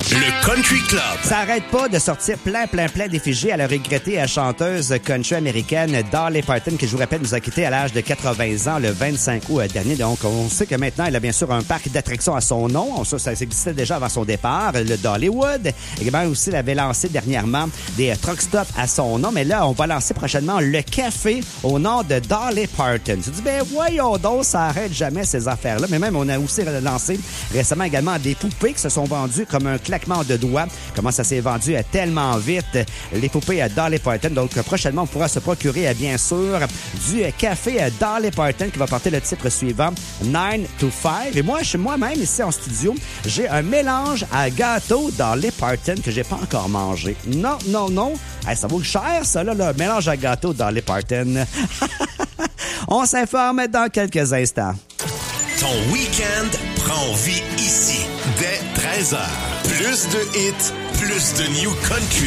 Le Country Club. Ça arrête pas de sortir plein d'effigies à la regrettée chanteuse country américaine Dolly Parton, qui, je vous rappelle, nous a quittés à l'âge de 80 ans le 25 août dernier. Donc, on sait que maintenant, elle a bien sûr un parc d'attractions à son nom. Ça existait déjà avant son départ, le Dollywood. Également aussi, elle avait lancé dernièrement des truck stops à son nom. Mais là, on va lancer prochainement le café au nom de Dolly Parton. Tu te dis, ben voyons donc, ça arrête jamais ces affaires-là. Mais même, on a aussi lancé récemment également des poupées qui se sont vendues comme un claquement de doigts. Comment ça s'est vendu tellement vite, les poupées Dolly Parton. Donc, prochainement, on pourra se procurer, bien sûr, du café Dolly Parton qui va porter le titre suivant, 9 to 5. Et moi-même, ici en studio, j'ai un mélange à gâteau Dolly Parton que j'ai pas encore mangé. Non. Hey, ça vaut cher, ça, là, le mélange à gâteau Dolly Parton. On s'informe dans quelques instants. Ton week-end prend vie ici, dès 13h. Plus de hits, plus de new country.